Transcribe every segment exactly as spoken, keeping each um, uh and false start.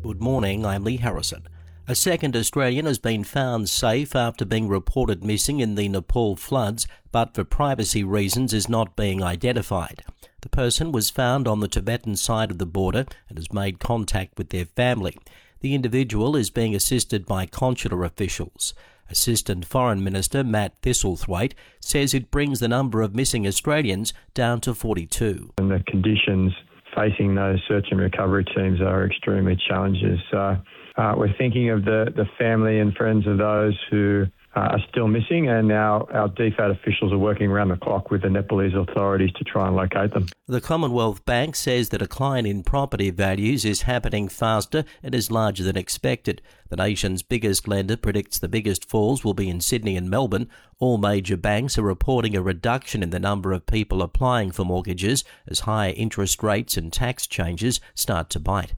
Good morning, I'm Lee Harrison. A second Australian has been found safe after being reported missing in the Nepal floods, but for privacy reasons is not being identified. The person was found on the Tibetan side of the border and has made contact with their family. The individual is being assisted by consular officials. Assistant Foreign Minister Matt Thistlethwaite says it brings the number of missing Australians down to forty-two. And the conditions facing those search and recovery teams are extremely challenging. So uh, we're thinking of the, the family and friends of those who uh, are still missing, and now our D FAT officials are working around the clock with the Nepalese authorities to try and locate them. The Commonwealth Bank says the decline in property values is happening faster and is larger than expected. The nation's biggest lender predicts the biggest falls will be in Sydney and Melbourne. All major banks are reporting a reduction in the number of people applying for mortgages as higher interest rates and tax changes start to bite.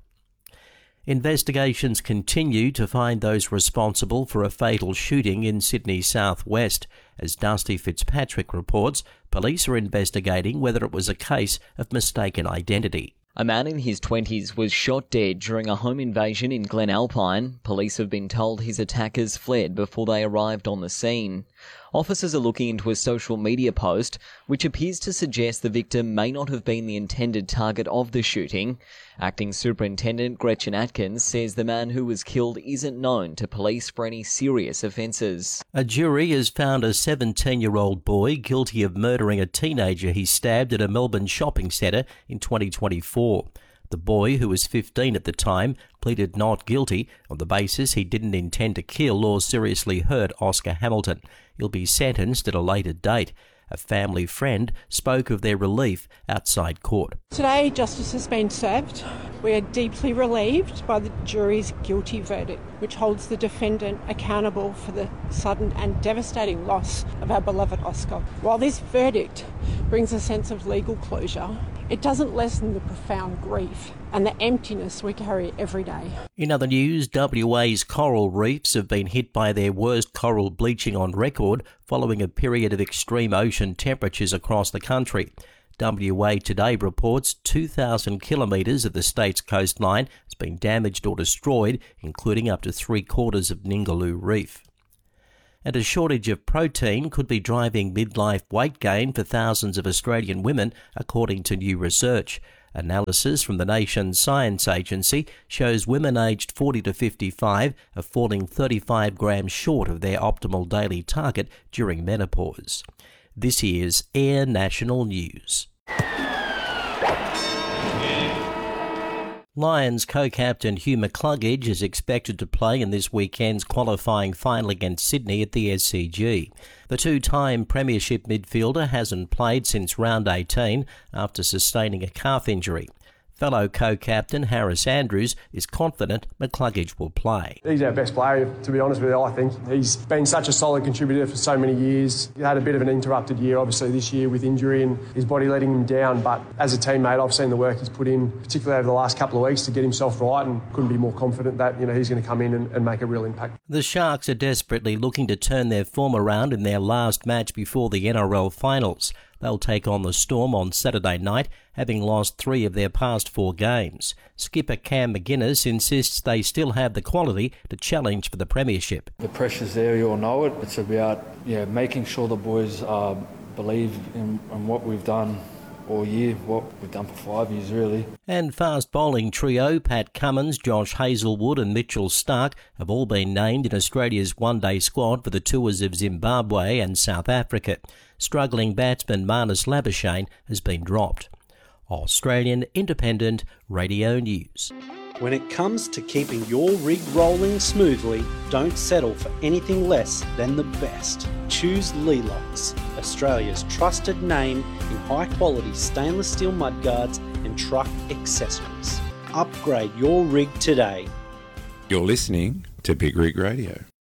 Investigations continue to find those responsible for a fatal shooting in Sydney's southwest. As Dusty Fitzpatrick reports, police are investigating whether it was a case of mistaken identity. A man in his twenties was shot dead during a home invasion in Glen Alpine. Police have been told his attackers fled before they arrived on the scene. Officers are looking into a social media post which appears to suggest the victim may not have been the intended target of the shooting. Acting Superintendent Gretchen Atkins says the man who was killed isn't known to police for any serious offences. A jury has found a seventeen-year-old boy guilty of murdering a teenager he stabbed at a Melbourne shopping centre in twenty twenty-four. The boy, who was fifteen at the time, pleaded not guilty on the basis he didn't intend to kill or seriously hurt Oscar Hamilton. He'll be sentenced at a later date. A family friend spoke of their relief outside court. Today, justice has been served. We are deeply relieved by the jury's guilty verdict, which holds the defendant accountable for the sudden and devastating loss of our beloved Oscar. While this verdict brings a sense of legal closure, it doesn't lessen the profound grief and the emptiness we carry every day. In other news, W A's coral reefs have been hit by their worst coral bleaching on record following a period of extreme ocean temperatures across the country. W A Today reports two thousand kilometres of the state's coastline has been damaged or destroyed, including up to three quarters of Ningaloo Reef. And a shortage of protein could be driving midlife weight gain for thousands of Australian women, according to new research. Analysis from the nation's science agency shows women aged forty to fifty-five are falling thirty-five grams short of their optimal daily target during menopause. This is Air National News. Lions co-captain Hugh McCluggage is expected to play in this weekend's qualifying final against Sydney at the S C G. The two-time premiership midfielder hasn't played since round eighteen after sustaining a calf injury. Fellow co-captain Harris Andrews is confident McCluggage will play. He's our best player, to be honest with you, I think. He's been such a solid contributor for so many years. He had a bit of an interrupted year, obviously, this year with injury and his body letting him down. But as a teammate, I've seen the work he's put in, particularly over the last couple of weeks, to get himself right, and couldn't be more confident that, you know, he's going to come in and, and make a real impact. The Sharks are desperately looking to turn their form around in their last match before the N R L finals. They'll take on the Storm on Saturday night, having lost three of their past four games. Skipper Cam McGuinness insists they still have the quality to challenge for the premiership. The pressure's there, you all know it. It's about yeah, making sure the boys uh, believe in, in what we've done all year, what we've done for five years really. And fast bowling trio Pat Cummins, Josh Hazlewood and Mitchell Starc have all been named in Australia's one-day squad for the tours of Zimbabwe and South Africa. Struggling batsman Marnus Labuschagne has been dropped. Australian Independent Radio News. When it comes to keeping your rig rolling smoothly, don't settle for anything less than the best. Choose Lelocks, Australia's trusted name in high-quality stainless steel mudguards and truck accessories. Upgrade your rig today. You're listening to Big Rig Radio.